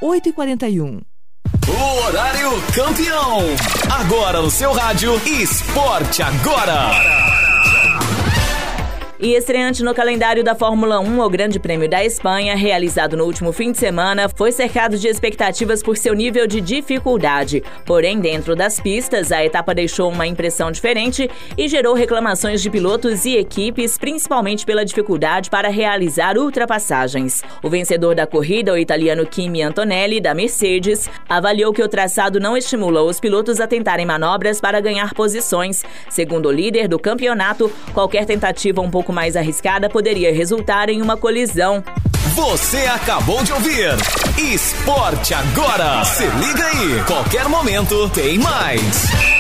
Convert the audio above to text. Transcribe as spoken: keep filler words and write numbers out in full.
oito e quarenta e um. O horário campeão. Agora no seu rádio, Esporte Agora. E estreante no calendário da Fórmula um, o Grande Prêmio da Espanha, realizado no último fim de semana, foi cercado de expectativas por seu nível de dificuldade. Porém, dentro das pistas, a etapa deixou uma impressão diferente e gerou reclamações de pilotos e equipes, principalmente pela dificuldade para realizar ultrapassagens. O vencedor da corrida, o italiano Kimi Antonelli, da Mercedes, avaliou que o traçado não estimula os pilotos a tentarem manobras para ganhar posições. Segundo o líder do campeonato, qualquer tentativa um pouco mais arriscada poderia resultar em uma colisão. Você acabou de ouvir Esporte Agora. Se liga aí, qualquer momento tem mais.